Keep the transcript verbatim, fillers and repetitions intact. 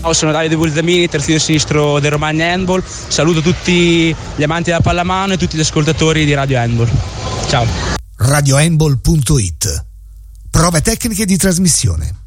Sono Davide Bulzamini, terzino sinistro del Romagna Handball. Saluto tutti gli amanti della pallamano e tutti gli ascoltatori di Radio Handball. Ciao. radio handball punto it. Prove tecniche di trasmissione.